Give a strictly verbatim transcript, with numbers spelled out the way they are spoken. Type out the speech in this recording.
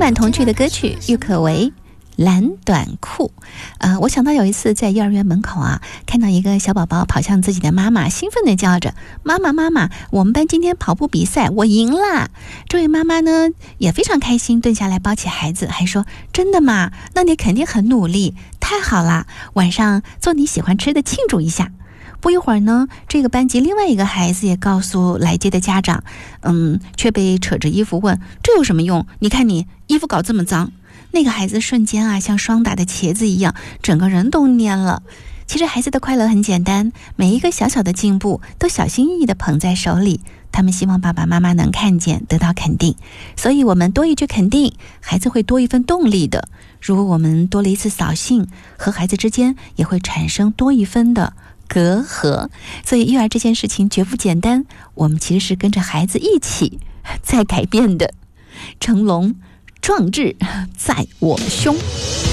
版童趣的歌曲郁可唯蓝短裤。呃，我想到有一次在幼儿园门口啊，看到一个小宝宝跑向自己的妈妈，兴奋地叫着：妈妈妈妈，我们班今天跑步比赛我赢啦！这位妈妈呢也非常开心，蹲下来抱起孩子，还说：真的吗？那你肯定很努力，太好啦，晚上做你喜欢吃的庆祝一下。不一会儿呢，这个班级另外一个孩子也告诉来接的家长，嗯，却被扯着衣服问：这有什么用？你看你衣服搞这么脏。那个孩子瞬间啊，像霜打的茄子一样，整个人都蔫了。其实孩子的快乐很简单，每一个小小的进步都小心翼翼地捧在手里，他们希望爸爸妈妈能看见，得到肯定。所以我们多一句肯定，孩子会多一份动力的。如果我们多了一次扫兴，和孩子之间也会产生多一分的隔阂。所以育儿这件事情绝不简单，我们其实是跟着孩子一起在改变的。成龙壮志在我胸。